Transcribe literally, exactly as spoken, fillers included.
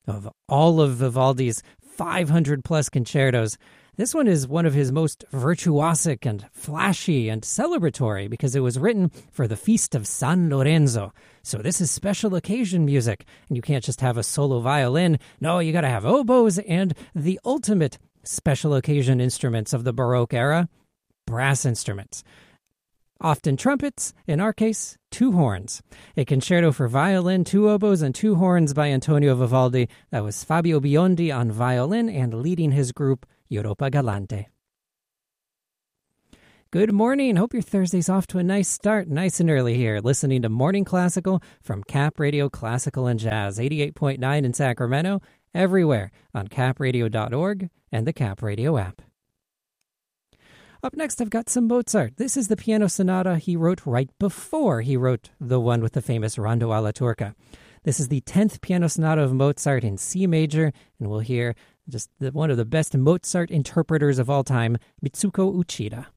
Of all of Vivaldi's five hundred plus concertos, this one is one of his most virtuosic and flashy and celebratory because it was written for the Feast of San Lorenzo. So this is special occasion music, and you can't just have a solo violin. No, you got to have oboes and the ultimate special occasion instruments of the Baroque era, brass instruments. Often trumpets, in our case, two horns. A concerto for violin, two oboes, and two horns by Antonio Vivaldi. That was Fabio Biondi on violin and leading his group, Europa Galante. Good morning. Hope your Thursday's off to a nice start, nice and early here, listening to Morning Classical from Cap Radio Classical and Jazz, eighty-eight point nine in Sacramento, everywhere on cap radio dot org and the Cap Radio app. Up next, I've got some Mozart. This is the piano sonata he wrote right before he wrote the one with the famous Rondo alla Turca. This is the tenth piano sonata of Mozart in C major, and we'll hear just the, one of the best Mozart interpreters of all time, Mitsuko Uchida.